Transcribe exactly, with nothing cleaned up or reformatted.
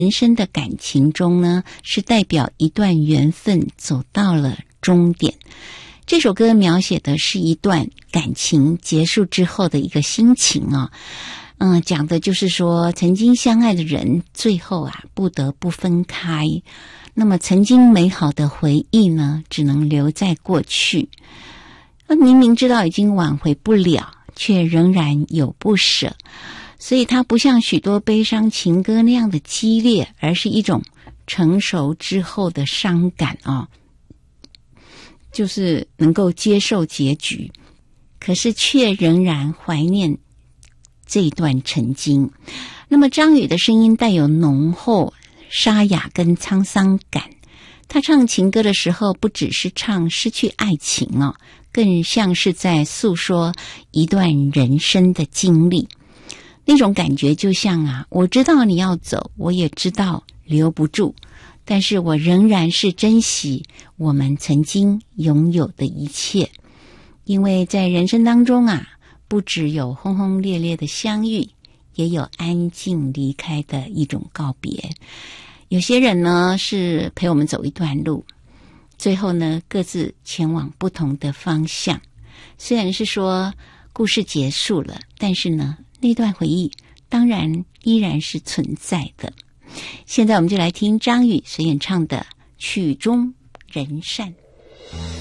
人生的感情中呢，是代表一段缘分走到了终点。这首歌描写的是一段感情结束之后的一个心情啊，嗯，讲的就是说曾经相爱的人最后啊不得不分开，那么曾经美好的回忆呢，只能留在过去。明明知道已经挽回不了，却仍然有不舍，所以它不像许多悲伤情歌那样的激烈，而是一种成熟之后的伤感啊，就是能够接受结局，可是却仍然怀念这一段曾经。那么张宇的声音带有浓厚沙哑跟沧桑感，他唱情歌的时候不只是唱失去爱情哦，更像是在诉说一段人生的经历。那种感觉就像啊，我知道你要走，我也知道留不住，但是我仍然是珍惜我们曾经拥有的一切。因为在人生当中啊，不只有轰轰烈烈的相遇，也有安静离开的一种告别。有些人呢是陪我们走一段路，最后呢各自前往不同的方向。虽然是说故事结束了，但是呢那段回忆当然依然是存在的。现在我们就来听张宇所演唱的《曲终人散》。